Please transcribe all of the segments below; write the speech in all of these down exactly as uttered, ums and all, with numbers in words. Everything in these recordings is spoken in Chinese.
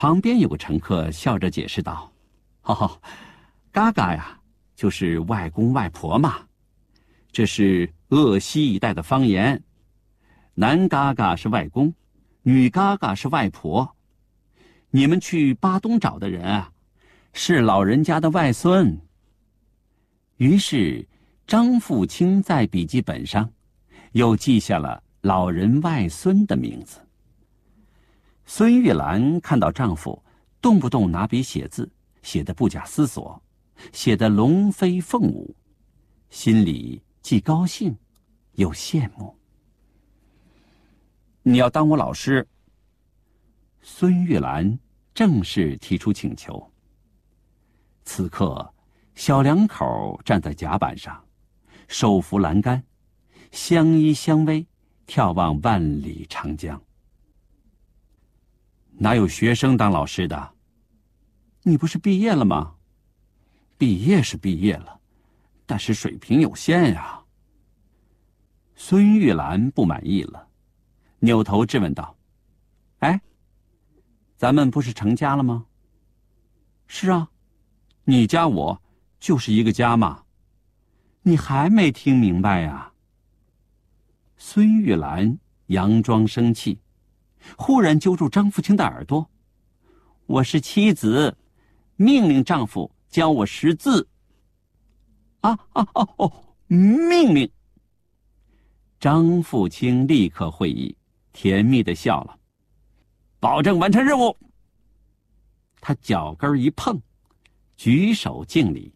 旁边有个乘客笑着解释道：“哦，嘎嘎呀，就是外公外婆嘛。这是鄂西一带的方言，男嘎嘎是外公，女嘎嘎是外婆。你们去巴东找的人啊，是老人家的外孙。”于是张富清在笔记本上又记下了老人外孙的名字。孙玉兰看到丈夫动不动拿笔写字，写得不假思索，写得龙飞凤舞，心里既高兴又羡慕。“你要当我老师？”孙玉兰正式提出请求。此刻小两口站在甲板上，手扶栏杆，相依相偎，眺望万里长江。“哪有学生当老师的？你不是毕业了吗？”“毕业是毕业了，但是水平有限呀。”孙玉兰不满意了，扭头质问道：“哎，咱们不是成家了吗？”“是啊，你家我就是一个家嘛。你还没听明白呀？”孙玉兰佯装生气，忽然揪住张富清的耳朵：“我是妻子，命令丈夫教我识字。”“啊啊哦哦，命令！”张富清立刻会意，甜蜜地笑了：“保证完成任务。”他脚跟一碰，举手敬礼。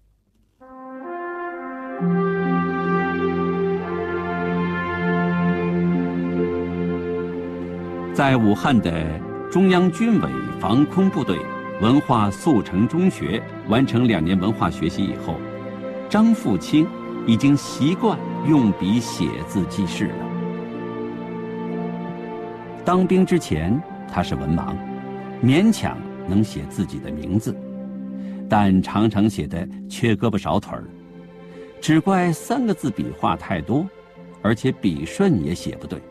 在武汉的中央军委防空部队文化速成中学完成两年文化学习以后，张富清已经习惯用笔写字记事了。当兵之前，他是文盲，勉强能写自己的名字，但常常写得缺胳膊少腿儿，只怪三个字笔画太多，而且笔顺也写不对。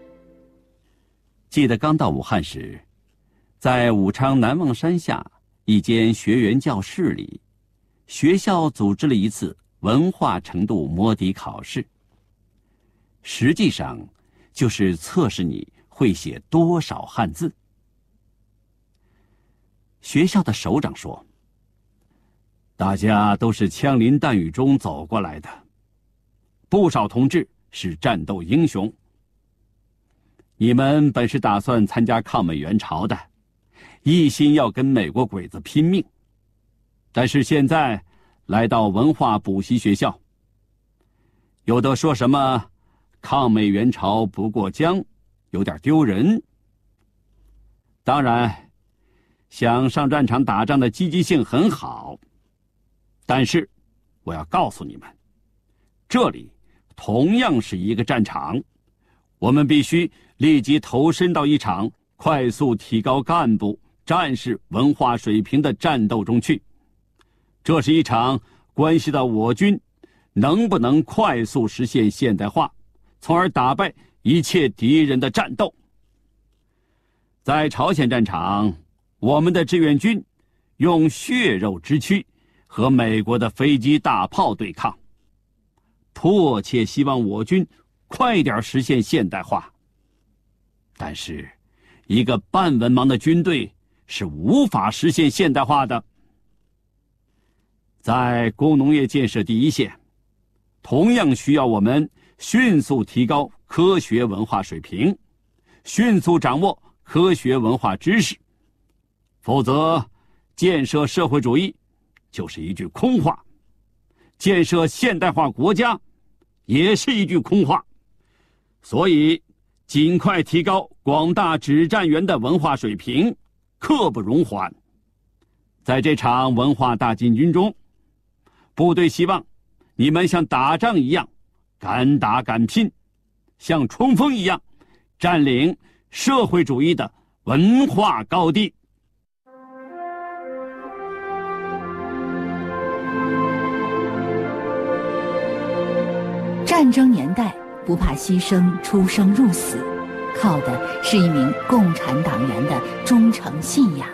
记得刚到武汉时，在武昌南望山下一间学员教室里，学校组织了一次文化程度摸底考试，实际上就是测试你会写多少汉字。学校的首长说：“大家都是枪林弹雨中走过来的，不少同志是战斗英雄。你们本是打算参加抗美援朝的，一心要跟美国鬼子拼命，但是现在来到文化补习学校，有的说什么抗美援朝不过江，有点丢人。当然，想上战场打仗的积极性很好，但是我要告诉你们，这里同样是一个战场，我们必须立即投身到一场快速提高干部战士文化水平的战斗中去。这是一场关系到我军能不能快速实现现代化，从而打败一切敌人的战斗。在朝鲜战场，我们的志愿军用血肉之躯和美国的飞机大炮对抗，迫切希望我军快点实现现代化。但是，一个半文盲的军队是无法实现现代化的。在工农业建设第一线，同样需要我们迅速提高科学文化水平，迅速掌握科学文化知识，否则建设社会主义就是一句空话，建设现代化国家也是一句空话。所以尽快提高广大指战员的文化水平，刻不容缓。在这场文化大进军中，部队希望你们像打仗一样敢打敢拼，像冲锋一样占领社会主义的文化高地。 战争年代不怕牺牲出生入死， 靠的是一名共产党员的忠诚信仰。